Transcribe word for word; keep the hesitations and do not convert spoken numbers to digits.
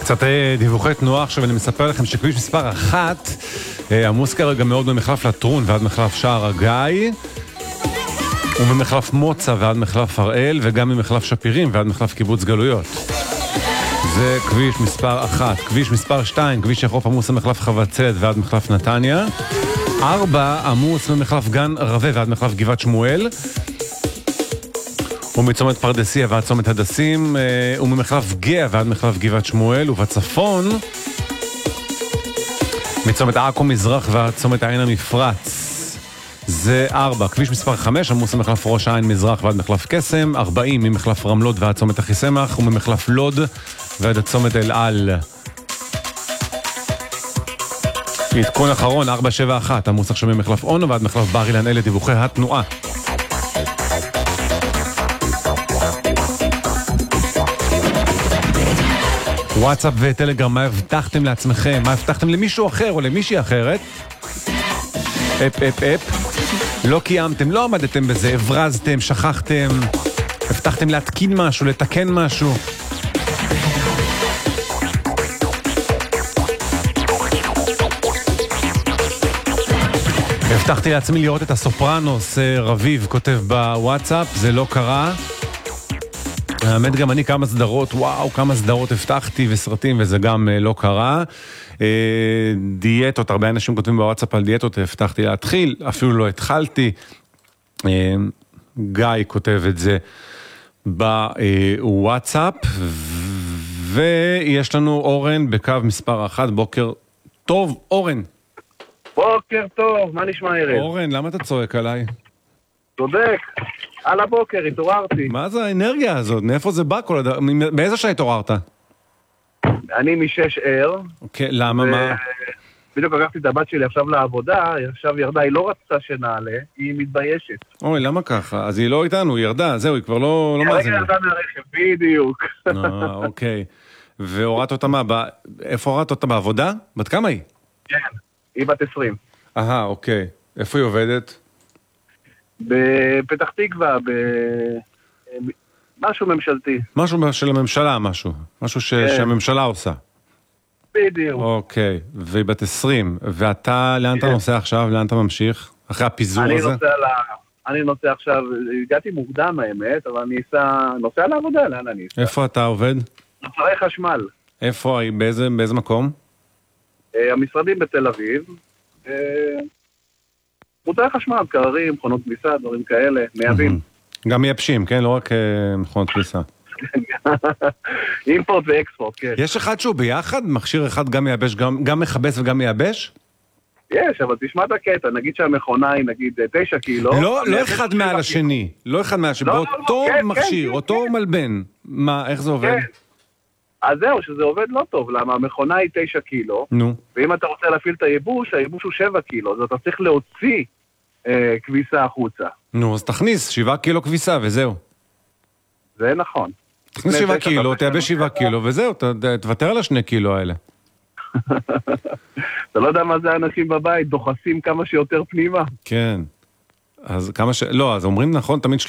קצת דיווחי תנועה עכשיו, אני מספר לכם שכביש מספר אחת עמוס כרגע מאוד ממחלף לטרון ועד מחלף שער הגיא, וממחלף מוצא ועד מחלף הראל, וגם ממחלף שפירים ועד מחלף קיבוץ גלויות. זה כביש מספר אחת. כביש מספר שתיים, כביש החוף עמוס ממחלף חבצלת ועד מחלף נתניה. ארבע עמוס ממחלף גן רווה ועד מחלף גבעת שמואל, ומצומת פרדסיה ועד צומת הדסים, וממחלף גאה ועד מחלף גבעת שמואל, ובצפון מצומת עכו מזרח ועד צומת העין המפרץ. זה ארבע. כביש מספר חמש עמוס ממחלף ראש העין מזרח ועד מחלף קסם. ארבעים ממחלף רמלות ועד צומת אחיסמך, וממחלף לוד ועד צומת אל על. עדכון אחרון, ארבע שבע אחת עמוס עכשיו ממחלף אונו ועד מחלף בר אילן. אלה דיווחי התנועה. וואטסאפ וטלגרם, מה הבטחתם לעצמכם? מה הבטחתם למישהו אחר או למישהי אחרת? אפ אפ אפ. לא קיימתם, לא עמדתם בזה, הברזתם, שכחתם, הבטחתם להתקין משהו, לתקן משהו. הבטחתי לעצמי לראות את הסופרנוס, רביב כותב בוואטסאפ, זה לא קרה. האמת גם אני כמה סדרות, וואו, כמה סדרות הבטחתי וסרטים, וזה גם לא קרה. דיאטות, הרבה אנשים כותבים בוואטסאפ על דיאטות, הבטחתי להתחיל, אפילו לא התחלתי. גיא כותב את זה בוואטסאפ, ויש לנו אורן בקו מספר אחת. בוקר טוב, אורן. בוקר טוב, מה נשמע ערב? אורן, למה אתה צועק עליי? צודק, על הבוקר התעוררתי. מה זה האנרגיה הזאת? מאיפה זה בא כל הדבר? באיזה שעה התעוררת? אני משש ער. אוקיי, למה, מה? בדיוק לקחתי את הבת שלי עכשיו לעבודה, עכשיו ירדה, היא לא רצתה שנעלה, היא מתביישת. אוי, למה ככה? אז היא לא איתנו, היא ירדה, זהו, היא כבר לא מאזינה. היא ירדה מהרכב, בדיוק. אה, אוקיי. והורדת אותה מה? איפה הורדת אותה? בעבודה? בת כמה היא? כן, היא בת עשרים. אהה, אוקיי. איפה היא עובדת? בפתח תקווה, במשהו ממשלתי. משהו של הממשלה, משהו. משהו שהממשלה עושה. בדיוק. אוקיי, והיא בת עשרים. ואתה, לאן אתה נוסע עכשיו? לאן אתה ממשיך? אחרי הפיזור הזה? אני נוסע עכשיו, הגעתי מוקדם האמת, אבל אני נוסע לעבודה, לאן אני אסע? איפה אתה עובד? מוצרי חשמל. איפה? באיזה מקום? המשרדים בתל אביב. מוצרי חשמל, קררים, מכונות כביסה, דברים כאלה, מייבאים. גם מייבשים, כן? לא רק מכונות כביסה. אימפורט ואקספורט, כן. יש אחד שהוא ביחד? מכשיר אחד גם מייבש, גם מכבס וגם מייבש? יש, אבל תשמע את הקטע, נגיד שהמכונה היא נגיד תשע קילו. לא, לא אחד מעל השני. לא אחד מעל השני, באותו מכשיר, אותו מלבן. מה, איך זה עובד? אז זהו, שזה עובד לא טוב, למה המכונה היא תשע קילו, נו. ואם אתה רוצה להפעיל את הייבוש, הייבוש הוא שבע קילו, אז אתה צריך להוציא אה, כביסה החוצה. נו, אז תכניס שבעה קילו כביסה וזהו. זה נכון. תכניס שבעה קילו, תייבש שבעה קילו וזהו, תוותר על השני קילו האלה. אתה לא יודע מה זה האנשים בבית, דוחסים כמה שיותר פנימה. כן. אז כמה ש... לא, אז אומרים נכון תמיד